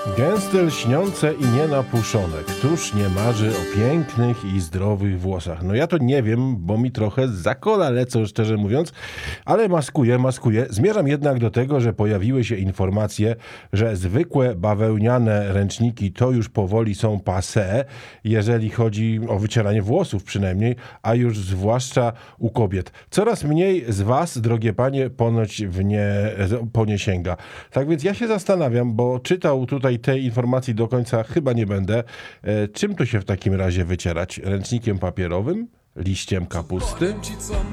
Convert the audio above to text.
Gęste, lśniące i nienapuszone. Któż nie marzy o pięknych i zdrowych włosach? No ja to nie wiem, bo mi trochę za kola lecą, szczerze mówiąc, ale maskuję. Zmierzam jednak do tego, że pojawiły się informacje, że zwykłe bawełniane ręczniki to już powoli są passé, jeżeli chodzi o wycieranie włosów przynajmniej, a już zwłaszcza u kobiet. Coraz mniej z was, drogie panie, ponoć po nie sięga. Tak więc ja się zastanawiam, bo czytał tutaj tej informacji do końca chyba nie będę. Czym tu się w takim razie wycierać? Ręcznikiem papierowym? Liściem kapusty?